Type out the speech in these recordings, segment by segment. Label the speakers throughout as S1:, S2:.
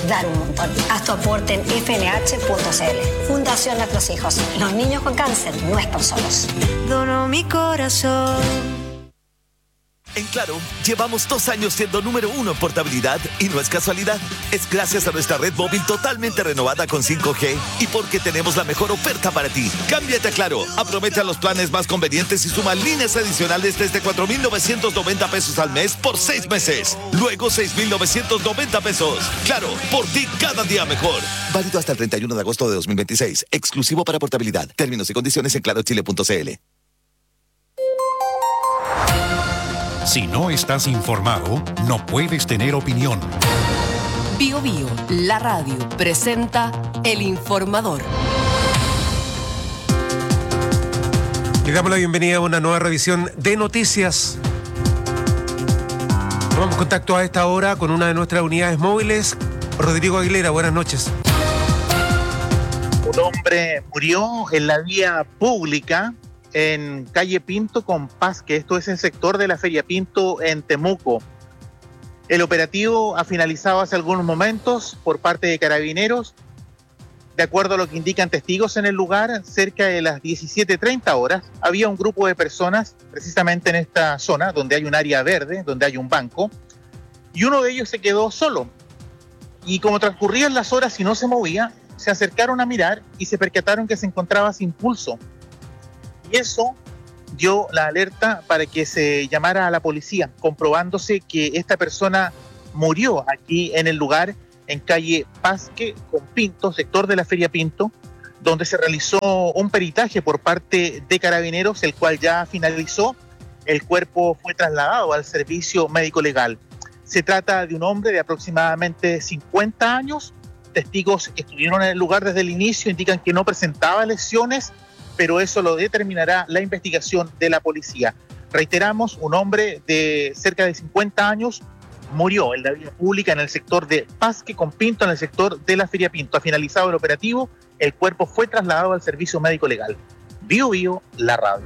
S1: ayudar un montón. Haz tu aporte en fnh.cl. Fundación Nuestros Hijos. Los niños con cáncer no están solos.
S2: Dono mi corazón.
S3: En Claro, llevamos 2 años siendo número 1 en portabilidad y no es casualidad. Es gracias a nuestra red móvil totalmente renovada con 5G y porque tenemos la mejor oferta para ti. Cámbiate a Claro, aprovecha los planes más convenientes y suma líneas adicionales desde 4,990 pesos al mes por 6 meses. Luego 6,990 pesos. Claro, por ti cada día mejor. Válido hasta el 31 de agosto de 2026. Exclusivo para portabilidad. Términos y condiciones en clarochile.cl.
S4: Si no estás informado, no puedes tener opinión.
S5: Bio Bio, la radio, presenta El Informador.
S6: Le damos la bienvenida a una nueva revisión de noticias. Tomamos contacto a esta hora con una de nuestras unidades móviles. Rodrigo Aguilera, buenas noches.
S7: Un hombre murió en la vía pública en calle Pinto con Pasque, esto es el sector de la Feria Pinto en Temuco. El operativo ha finalizado hace algunos momentos por parte de Carabineros. De acuerdo a lo que indican testigos en el lugar, cerca de las 17:30 horas, había un grupo de personas precisamente en esta zona, donde hay un área verde, donde hay un banco, y uno de ellos se quedó solo. Y como transcurrían las horas y no se movía, se acercaron a mirar y se percataron que se encontraba sin pulso. Y eso dio la alerta para que se llamara a la policía, comprobándose que esta persona murió aquí en el lugar, en calle Pasque con Pinto, sector de la Feria Pinto, donde se realizó un peritaje por parte de Carabineros, el cual ya finalizó. El cuerpo fue trasladado al servicio médico legal. Se trata de un hombre de aproximadamente 50 años. Testigos que estuvieron en el lugar desde el inicio indican que no presentaba lesiones, pero eso lo determinará la investigación de la policía. Reiteramos, un hombre de cerca de 50 años murió en la vía pública en el sector de Pasque con Pinto, en el sector de la Feria Pinto. Ha finalizado el operativo, el cuerpo fue trasladado al servicio médico legal. Bio Bio, la radio.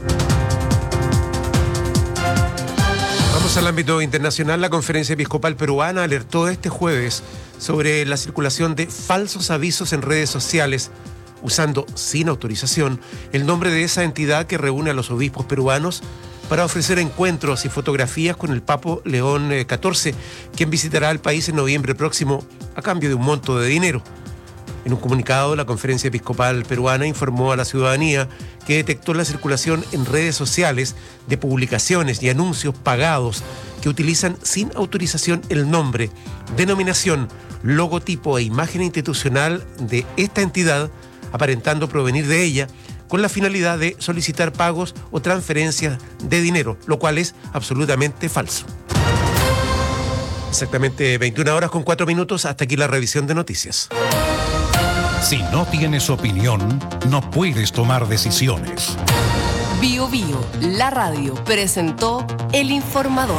S6: Vamos al ámbito internacional. La Conferencia Episcopal Peruana alertó este jueves sobre la circulación de falsos avisos en redes sociales usando sin autorización el nombre de esa entidad que reúne a los obispos peruanos para ofrecer encuentros y fotografías con el Papa León XIV, quien visitará el país en noviembre próximo a cambio de un monto de dinero. En un comunicado, la Conferencia Episcopal Peruana informó a la ciudadanía que detectó la circulación en redes sociales de publicaciones y anuncios pagados que utilizan sin autorización el nombre, denominación, logotipo e imagen institucional de esta entidad, aparentando provenir de ella, con la finalidad de solicitar pagos o transferencias de dinero, lo cual es absolutamente falso. Exactamente 21 horas con 4 minutos, hasta aquí la revisión de noticias.
S4: Si no tienes opinión, no puedes tomar decisiones.
S5: Bio Bio, la radio, presentó El Informador.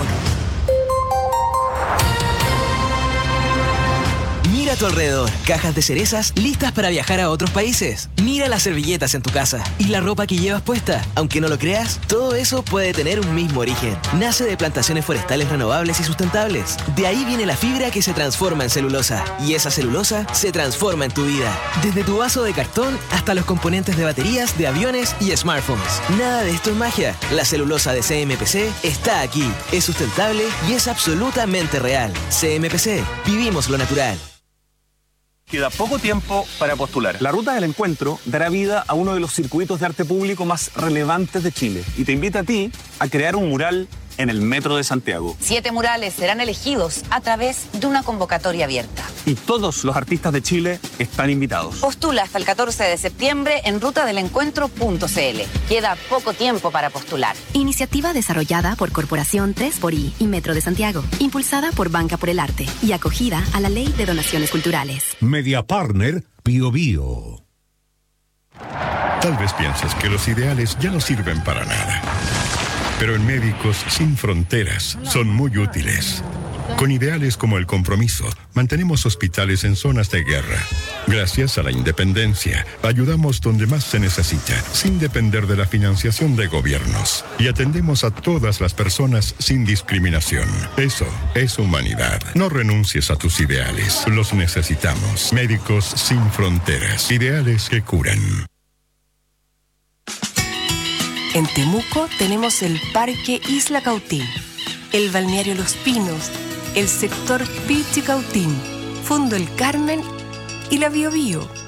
S8: Mira a tu alrededor, cajas de cerezas listas para viajar a otros países. Mira las servilletas en tu casa y la ropa que llevas puesta. Aunque no lo creas, todo eso puede tener un mismo origen. Nace de plantaciones forestales renovables y sustentables. De ahí viene la fibra que se transforma en celulosa. Y esa celulosa se transforma en tu vida. Desde tu vaso de cartón hasta los componentes de baterías de aviones y smartphones. Nada de esto es magia. La celulosa de CMPC está aquí. Es sustentable y es absolutamente real. CMPC, vivimos lo natural.
S9: Queda poco tiempo para postular. La Ruta del Encuentro dará vida a uno de los circuitos de arte público más relevantes de Chile y te invita a ti a crear un mural en el Metro de Santiago.
S10: 7 murales serán elegidos a través de una convocatoria abierta.
S9: Y todos los artistas de Chile están invitados.
S10: Postula hasta el 14 de septiembre en rutadelencuentro.cl. Queda poco tiempo para postular.
S11: Iniciativa desarrollada por Corporación 3xI y Metro de Santiago, impulsada por Banca por el Arte y acogida a la Ley de Donaciones Culturales.
S4: Media Partner Bio Bio.
S12: Tal vez pienses que los ideales ya no sirven para nada. Pero en Médicos Sin Fronteras son muy útiles. Con ideales como el compromiso, mantenemos hospitales en zonas de guerra, Gracias a la independencia, ayudamos donde más se necesita, sin depender de la financiación de gobiernos. Y atendemos a todas las personas sin discriminación. Eso es humanidad. No renuncies a tus ideales. Los necesitamos. Médicos Sin Fronteras. Ideales que curan.
S5: En Temuco tenemos el Parque Isla Cautín, el Balneario Los Pinos, el sector Pichi Cautín, Fundo El Carmen y la Biobío.